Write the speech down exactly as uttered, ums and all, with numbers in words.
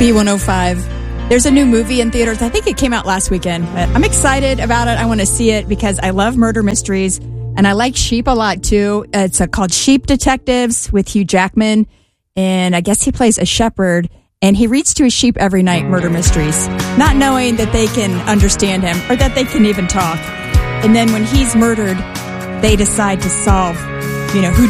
B one oh five. There's a new movie in theaters. I think it came out last weekend, but I'm excited about it. I want to see it because I love murder mysteries, and I like sheep a lot, too. It's uh, called Sheep Detectives with Hugh Jackman, and I guess he plays a shepherd, and he reads to his sheep every night murder mysteries, not knowing that they can understand him or that they can even talk. And then when he's murdered, they decide to solve, you know, who